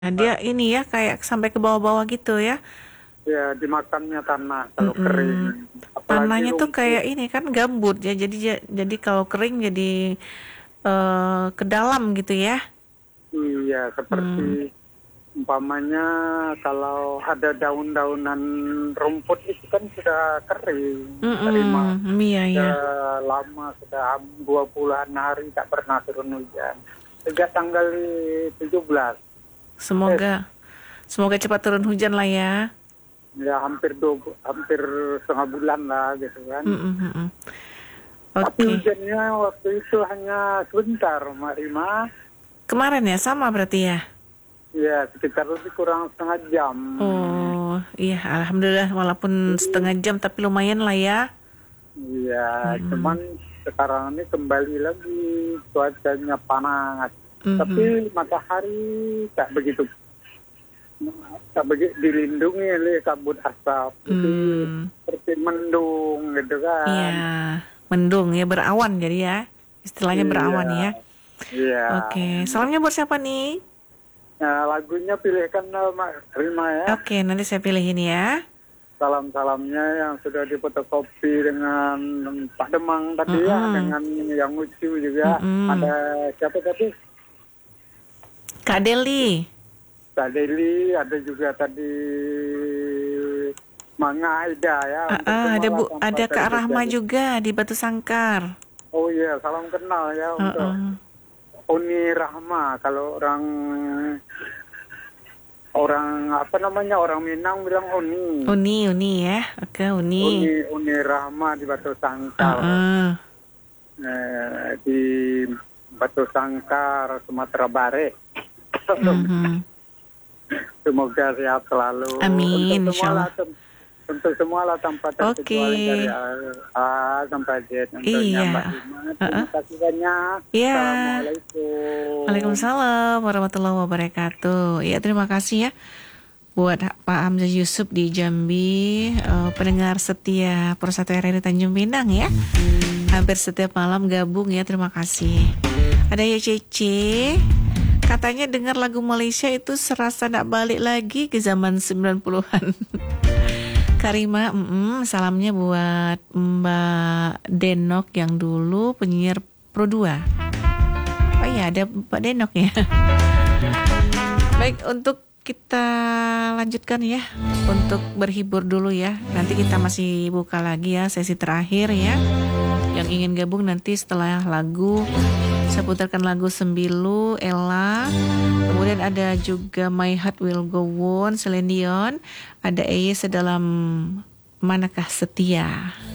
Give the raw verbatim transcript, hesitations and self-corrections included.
Nah, dia ini ya kayak sampai ke bawah-bawah gitu ya. Ya, dimakannya tanah kalau kering. Mm-mm. Apalagi Tanahnya tuh rumput. kayak ini kan gambut ya. Jadi ja- jadi kalau kering jadi eh, ke dalam gitu ya. Iya, Hmm. seperti umpamanya kalau ada daun-daunan rumput itu kan sudah kering, terima. Mm-mm. Iya ya. Sudah lama, sudah dua puluhan hari tak pernah turun hujan. Sejak tanggal tujuh belas, eh, Semoga semoga cepat turun hujan lah ya. ya hampir dua, bu- hampir setengah bulan lah gitu kan. Mm-mm-mm. Tapi Oke. hujannya waktu itu hanya sebentar, Mak Rima. Kemarin ya sama berarti ya. Ya, sekitar lebih kurang setengah jam. Oh iya, alhamdulillah walaupun setengah jam tapi lumayan lah ya. Iya, Mm-mm. cuman sekarang ini kembali lagi cuacanya panas. Mhm. Tapi matahari tak begitu, tak begitu dilindungi oleh kabut asap. Jadi Hmm. seperti mendung gitu Iya, kan. mendung ya, berawan jadi ya. Istilahnya Iya, berawan ya. iya. Oke, salamnya buat siapa nih? Nah, lagunya pilihkan eh, Mak Rima ya. Oke, nanti saya pilihin ya. Salam-salamnya yang sudah difotokopi dengan Pak Demang tadi ya, Mm-mm. dengan yang lucu juga. Mm-mm. Ada siapa tadi? Kak Deli. Kak Deli, ada juga tadi Manga Aida ya, Ah, untuk ah, ada semualah Bu, tanpa ada Kak Rahma terkecuali. juga di Batu Sangkar. Oh iya, salam kenal ya untuk Heeh. Uni Rahma. Kalau orang orang apa namanya orang Minang bilang Uni. Uni, Uni ya. Oke, Uni. Uni Uni Rahma di Batu Sangkar. Heeh. Eh, di Batu Sangkar, Sumatera Barat. Mhm. Semoga sehat selalu Amin, untuk semua lah, insyaallah. tem- untuk semua lah tanpa terkecuali dari Oke. A A sampai Z. Untuknya Mbak Iya. Ima, terima Heeh. kasih banyak. Iya. Assalamualaikum. Waalaikumsalam warahmatullahi wabarakatuh. Ya, terima kasih ya buat Pak Hamzah Yusuf di Jambi, eh, pendengar setia Persatu R R Tanjung Pinang ya. Hampir setiap malam gabung ya, terima kasih. Ada ya Cece, katanya dengar lagu Malaysia itu serasa nak balik lagi ke zaman sembilan puluhan. Karima, mm-mm, salamnya buat Mbak Denok yang dulu penyiar Pro dua. Oh iya, ada Mbak Denok ya. Baik, untuk kita lanjutkan ya, untuk berhibur dulu ya. Nanti kita masih buka lagi ya sesi terakhir ya. Yang ingin gabung nanti setelah lagu, saya putarkan lagu Sembilu, Ella. Kemudian ada juga My Heart Will Go On, Celine Dion. Ada Eye Sedalam Manakah Setia.